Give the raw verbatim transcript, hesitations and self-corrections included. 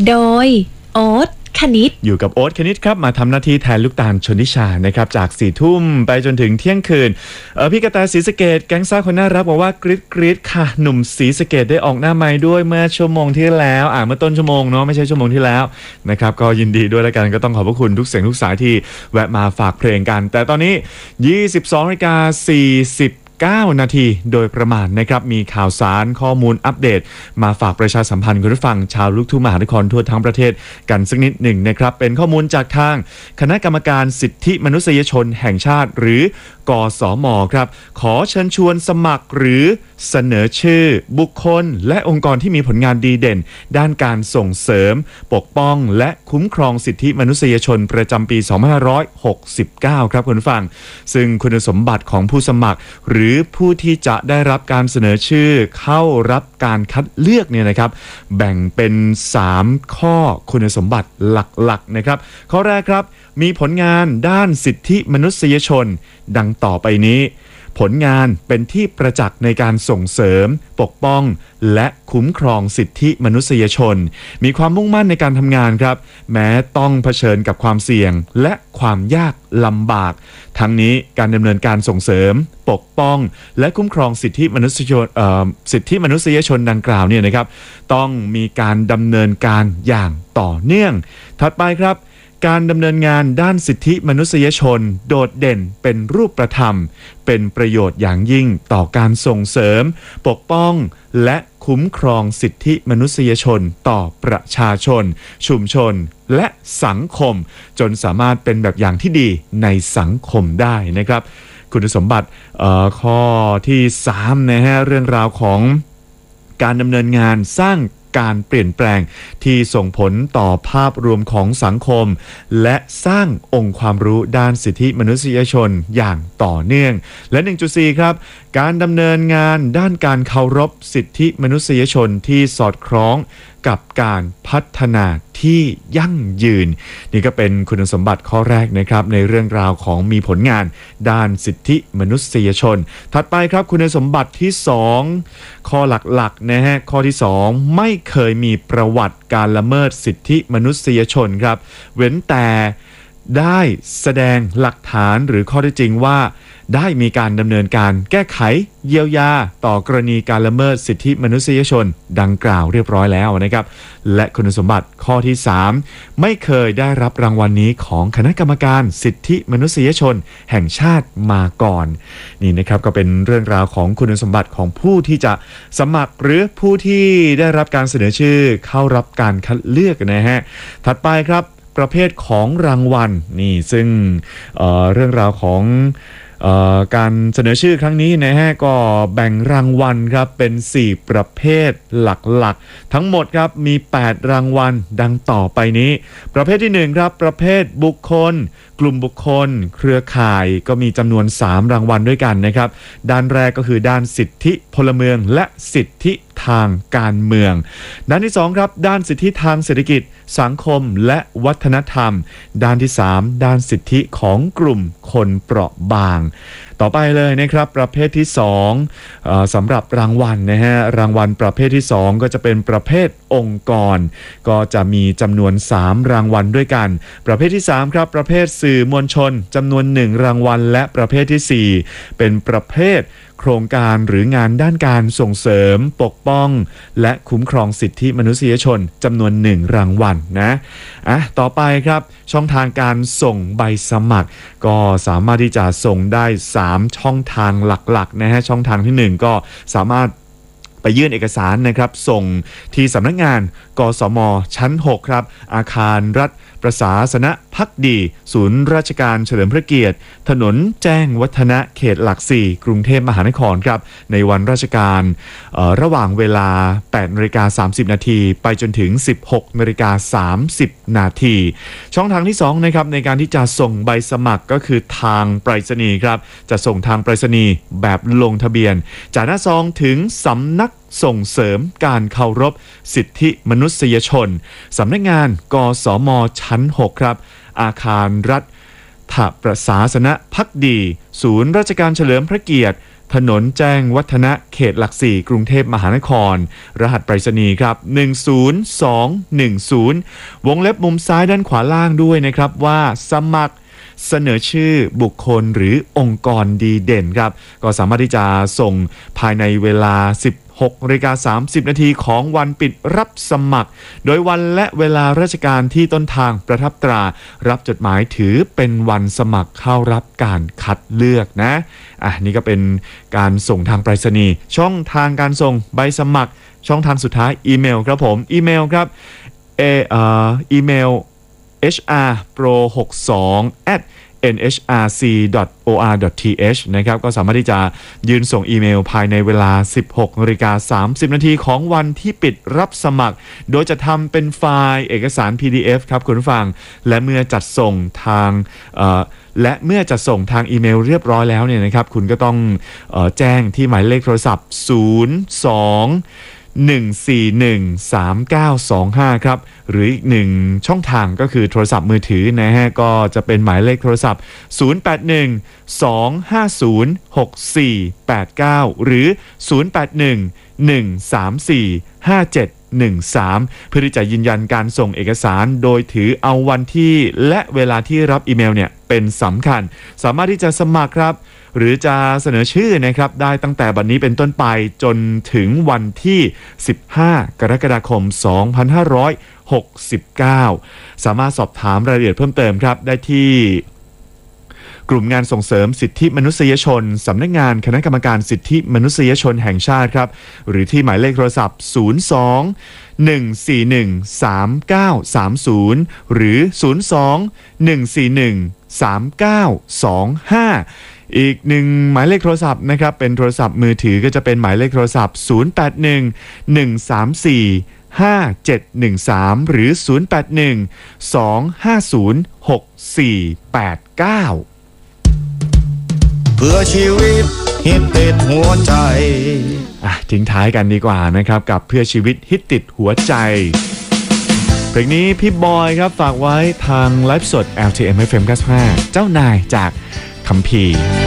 โดยโอ๊ตคณิตอยู่กับโอ๊ตคณิตครับมาทำหน้าที่แทนลูกตาลชนทิชานะครับจากสี่ทุ่มไปจนถึงเที่ยงคืนเออพี่กระแตศรีสะเกษแก๊งซ่าคนน่ารักบอกว่ากรี๊ดกรี๊ดค่ะหนุ่มศรีสะเกษได้ออกหน้าไมค์ด้วยเมื่อชั่วโมงที่แล้วอ่าเมื่อต้นชั่วโมงเนาะไม่ใช่ชั่วโมงที่แล้วนะครับก็ยินดีด้วยแล้วกันก็ต้องขอบพระคุณทุกเสียงทุกสายที่แวะมาฝากเพลงกันแต่ตอนนี้ ยี่สิบสองนาฬิกาสี่สิบเก้า นาทีโดยประมาณนะครับมีข่าวสารข้อมูลอัปเดตมาฝากประชาสัมพันธ์คุณผู้ฟังชาวลูกทุ่งมหานครทั่วทั้งประเทศกันสักนิดหนึ่งนะครับเป็นข้อมูลจากทางคณะกรรมการสิทธิมนุษยชนแห่งชาติหรือกสม.ครับขอเชิญชวนสมัครหรือเสนอชื่อบุคคลและองค์กรที่มีผลงานดีเด่นด้านการส่งเสริมปกป้องและคุ้มครองสิทธิมนุษยชนประจำปี สองพันห้าร้อยหกสิบเก้า ครับคุณผู้ฟังซึ่งคุณสมบัติของผู้สมัครหรือผู้ที่จะได้รับการเสนอชื่อเข้ารับการคัดเลือกเนี่ยนะครับแบ่งเป็นสามข้อคุณสมบัติหลักๆนะครับข้อแรกครับมีผลงานด้านสิทธิมนุษยชนดังต่อไปนี้ผลงานเป็นที่ประจักษ์ในการส่งเสริมปกป้องและคุ้มครองสิทธิมนุษยชนมีความมุ่งมั่นในการทำงานครับแม้ต้องเผชิญกับความเสี่ยงและความยากลำบากทั้งนี้การดำเนินการส่งเสริมปกป้องและคุ้มครองสิทธิมนุษยชนสิทธิมนุษยชนดังกล่าวเนี่ยนะครับต้องมีการดำเนินการอย่างต่อเนื่องถัดไปครับการดำเนินงานด้านสิทธิมนุษยชนโดดเด่นเป็นรูปธรรมเป็นประโยชน์อย่างยิ่งต่อการส่งเสริมปกป้องและคุ้มครองสิทธิมนุษยชนต่อประชาชนชุมชนและสังคมจนสามารถเป็นแบบอย่างที่ดีในสังคมได้นะครับคุณสมบัติข้อที่สามนะฮะเรื่องราวของการดำเนินงานสร้างการเปลี่ยนแปลงที่ส่งผลต่อภาพรวมของสังคมและสร้างองค์ความรู้ด้านสิทธิมนุษยชนอย่างต่อเนื่องและ หนึ่งจุดสี่ ครับการดำเนินงานด้านการเคารพสิทธิมนุษยชนที่สอดคล้องกับการพัฒนาที่ยั่งยืนนี่ก็เป็นคุณสมบัติข้อแรกนะครับในเรื่องราวของมีผลงานด้านสิทธิมนุษยชนถัดไปครับคุณสมบัติที่สองข้อหลักๆนะฮะข้อที่สองไม่เคยมีประวัติการละเมิดสิทธิมนุษยชนครับเว้นแต่ได้แสดงหลักฐานหรือข้อเท็จจริงว่าได้มีการดำเนินการแก้ไขเยียวยาต่อกรณีการละเมิดสิทธิมนุษยชนดังกล่าวเรียบร้อยแล้วนะครับและคุณสมบัติข้อที่สามไม่เคยได้รับรางวัลนี้ของคณะกรรมการสิทธิมนุษยชนแห่งชาติมาก่อนนี่นะครับก็เป็นเรื่องราวของคุณสมบัติของผู้ที่จะสมัครหรือผู้ที่ได้รับการเสนอชื่อเข้ารับการคัดเลือกนะฮะถัดไปครับประเภทของรางวัลนี่ซึ่ง เอ่อ เรื่องราวของการเสนอชื่อครั้งนี้นะฮะก็แบ่งรางวัลครับเป็นสี่ประเภทหลักๆทั้งหมดครับมีแปดรางวัลดังต่อไปนี้ประเภทที่หนึ่งครับประเภทบุคคลกลุ่มบุคคลเครือข่ายก็มีจำนวนสามรางวัลด้วยกันนะครับด้านแรกก็คือด้านสิทธิพลเมืองและสิทธิทางการเมืองด้านที่สองครับด้านสิทธิทางเศรษฐกิจสังคมและวัฒนธรรมด้านที่สามด้านสิทธิของกลุ่มคนเปราะบางต่อไปเลยนะครับประเภทที่สองเอ่อสำหรับรางวัลนะฮะรางวัลประเภทที่สองก็จะเป็นประเภทองค์กรก็จะมีจำนวนสามรางวัลด้วยกันประเภทที่สามครับประเภทสื่อมวลชนจำนวนหนึ่งรางวัลและประเภทที่สี่เป็นประเภทโครงการหรืองานด้านการส่งเสริมปกป้องและคุ้มครองสิทธิมนุษยชนจำนวนหนึ่งรางวัลนะอ่ะต่อไปครับช่องทางการส่งใบสมัครก็สามารถที่จะส่งได้สามช่องทางหลักๆนะฮะช่องทางที่หนึ่งก็สามารถไปยื่นเอกสารนะครับส่งที่สำนักงานกสม.ชั้นหกครับอาคารรัฐประศาสนภักดีศูนย์ราชการเฉลิมพระเกียรติถนนแจ้งวัฒนะเขตหลักสี่กรุงเทพมหานครครับในวันราชการระหว่างเวลา แปดนาฬิกาสามสิบนาทีไปจนถึง สิบหกนาฬิกาสามสิบนาทีช่องทางที่สองนะครับในการที่จะส่งใบสมัครก็คือทางไปรษณีย์ครับจะส่งทางไปรษณีย์แบบลงทะเบียนจากหน้าซองถึงสำนักส่งเสริมการเคารพสิทธิมนุษยชนสำนักงานกสม.ชั้นหกครับอาคารรัฐประศาสนภักดีศูนย์ราชการเฉลิมพระเกียรติถนนแจ้งวัฒนะเขตหลักสี่กรุงเทพมหานครรหัสไปรษณีย์ครับหนึ่ง ศูนย์ สอง หนึ่ง ศูนย์วงเล็บมุมซ้ายด้านขวาล่างด้วยนะครับว่าสมัครเสนอชื่อบุคคลหรือองค์กรดีเด่นครับก็สามารถที่จะส่งภายในเวลาสิบหกนาฬิกาสามสิบนาทีของวันปิดรับสมัครโดยวันและเวลาราชการที่ต้นทางประทับตรารับจดหมายถือเป็นวันสมัครเข้ารับการคัดเลือกนะอ่ะนี่ก็เป็นการส่งทางไปรษณีย์ช่องทางการส่งใบสมัครช่องทางสุดท้ายอีเมลครับผมอีเมลครับเอเอ่ออีเมล เอช อาร์ โปร หกสิบสอง แอท เอ็น เอช อาร์ ซี ดอท โอ อาร์ ดอท ที เอช นะครับก็สามารถที่จะยืนส่งอีเมลภายในเวลา สิบหกนาฬิกาสามสิบนาทีของวันที่ปิดรับสมัครโดยจะทำเป็นไฟล์เอกสาร พี ดี เอฟ ครับคุณผู้ฟังและเมื่อจัดส่งทางเอ่อและเมื่อจะส่งทางอีเมลเรียบร้อยแล้วเนี่ยนะครับคุณก็ต้องเอ่อแจ้งที่หมายเลขโทรศัพท์ ศูนย์ สอง หนึ่ง สี่ หนึ่ง สาม เก้า สอง ห้า ครับหรืออีกหนึ่งช่องทางก็คือโทรศัพท์มือถือนะฮะก็จะเป็นหมายเลขโทรศัพท์ ศูนย์ แปด หนึ่ง สอง ห้า ศูนย์ หก สี่ แปด เก้า หรือ ศูนย์ แปด หนึ่ง หนึ่ง สาม สี่ ห้า เจ็ด หนึ่ง สาม เพื่อที่จะยืนยันการส่งเอกสารโดยถือเอาวันที่และเวลาที่รับอีเมลเนี่ยเป็นสำคัญสามารถที่จะสมัครครับหรือจะเสนอชื่อนะครับได้ตั้งแต่บัดนี้เป็นต้นไปจนถึงวันที่สิบห้ากรกฎาคมสองพันห้าร้อยหกสิบเก้าสามารถสอบถามรายละเอียดเพิ่มเติมครับได้ที่กลุ่มงานส่งเสริมสิทธิมนุษยชนสำนักงานคณะกรรมการสิทธิมนุษยชนแห่งชาติครับหรือที่หมายเลขโทรศัพท์ ศูนย์ สอง หนึ่ง สี่ หนึ่ง สาม เก้า สาม ศูนย์ หรือ ศูนย์ สอง หนึ่ง สี่ หนึ่ง สาม เก้า สอง ห้าอีกหนึ่งหมายเลขโทรศัพท์นะครับเป็นโทรศัพท์มือถือก็จะเป็นหมายเลขโทรศัพท์ ศูนย์ แปด หนึ่ง หนึ่ง สาม สี่ ห้า เจ็ด หนึ่ง สาม หรือ ศูนย์ แปด หนึ่ง สอง ห้า ศูนย์ หก สี่ แปด เก้าเพื่อชีวิตฮิตติดหัวใจอ่ะทิ้งท้ายกันดีกว่านะครับกับเพื่อชีวิตฮิตติดหัวใจเพลงนี้พี่บอยครับฝากไว้ทางไลฟ์สด แอล ที เอ็ม เอฟ เอ็ม เก้าสิบห้าเจ้านายจากคัมภีร์